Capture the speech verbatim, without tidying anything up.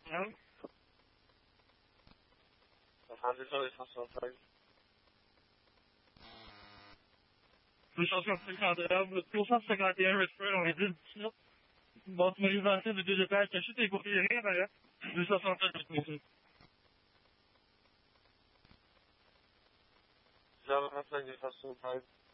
Hein? soixante-dix et soixante-seize. deux cent cinquante et un, deux cent cinquante et un Richford, on est dix-sept. Bâtiment résidentiel de deux étages, caché, t'es côté rien, d'ailleurs. deux cent soixante-seize, monsieur. zéro trente-cinq, deux cent soixante-treize.